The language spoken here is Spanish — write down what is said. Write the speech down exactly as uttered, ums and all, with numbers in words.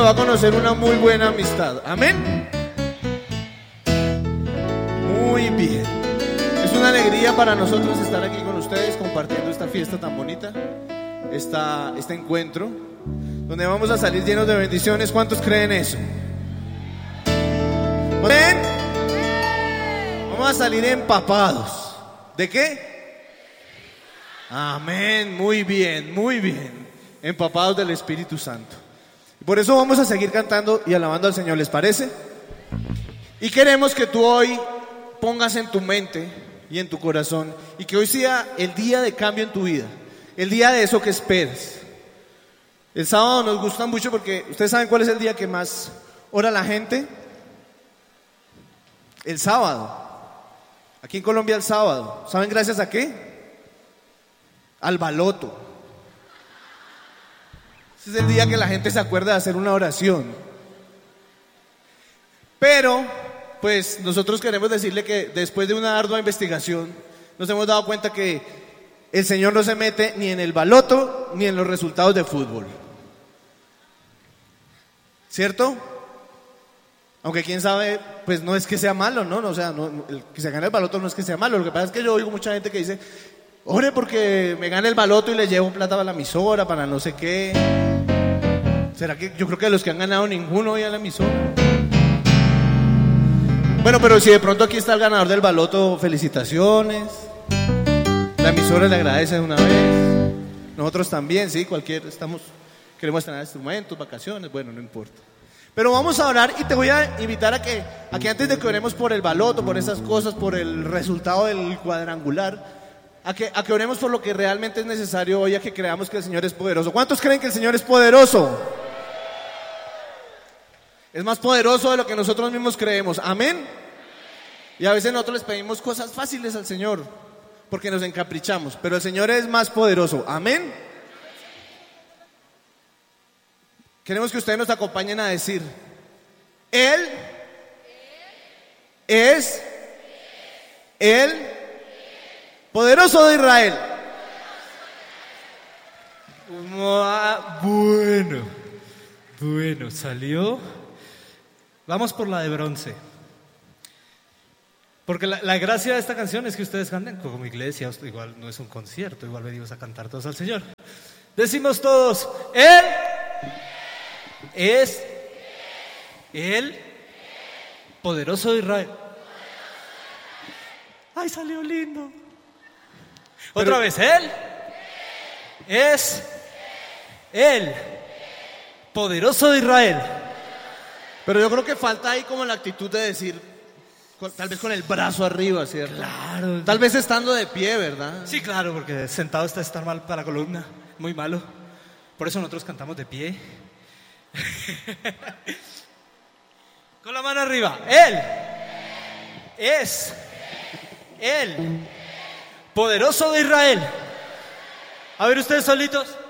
Va a conocer una muy buena amistad. Amén. Muy bien. Es una alegría para nosotros estar aquí con ustedes compartiendo esta fiesta tan bonita, esta, este encuentro donde vamos a salir llenos de bendiciones. ¿Cuántos creen eso? ¿Amén? Vamos a salir empapados. ¿De qué? Amén. Muy bien, muy bien. Empapados del Espíritu Santo. Por eso vamos a seguir cantando y alabando al Señor, ¿les parece? Y queremos que tú hoy pongas en tu mente y en tu corazón, y que hoy sea el día de cambio en tu vida, el día de eso que esperas. El sábado nos gusta mucho porque ustedes saben cuál es el día que más ora la gente. El sábado. Aquí en Colombia el sábado. ¿Saben gracias a qué? Al baloto. Ese es el día que la gente se acuerda de hacer una oración. Pero, pues nosotros queremos decirle que después de una ardua investigación nos hemos dado cuenta que el Señor no se mete ni en el baloto ni en los resultados de fútbol. ¿Cierto? Aunque quién sabe, pues no es que sea malo, ¿no? O sea, no, el que se gane el baloto no es que sea malo. Lo que pasa es que yo oigo mucha gente que dice: ore porque me gane el baloto y le llevo plata para la emisora, para no sé qué. ¿Será que yo creo que de los que han ganado ninguno hoy a la emisora? Bueno, pero si de pronto aquí está el ganador del baloto, felicitaciones. La emisora le agradece de una vez. Nosotros también, sí, cualquier, estamos, queremos tener instrumentos, vacaciones, bueno, no importa. Pero vamos a orar y te voy a invitar a que, a que antes de que oremos por el baloto, por esas cosas, por el resultado del cuadrangular, A que, a que oremos por lo que realmente es necesario hoy, a que creamos que el Señor es poderoso. ¿Cuántos creen que el Señor es poderoso? Es más poderoso de lo que nosotros mismos creemos. Amén. Y a veces nosotros les pedimos cosas fáciles al Señor porque nos encaprichamos, pero el Señor es más poderoso. Amén. Queremos que ustedes nos acompañen a decir: Él es el poderoso de Israel. Bueno, bueno, salió. Vamos por la de bronce. Porque la, la gracia de esta canción es que ustedes canten como iglesia. Igual no es un concierto, igual venimos a cantar todos al Señor. Decimos todos: Él es el poderoso de Israel. Ay, salió lindo. Otra vez, Él es el poderoso de Israel. Pero yo creo que falta ahí como la actitud de decir, con, tal vez con el brazo arriba, ¿cierto? Claro. Tal vez estando de pie, ¿verdad? Sí, claro, porque sentado está estar mal para la columna, muy malo. Por eso nosotros cantamos de pie. Con la mano arriba. Él es el poderoso de Israel. A ver ustedes solitos.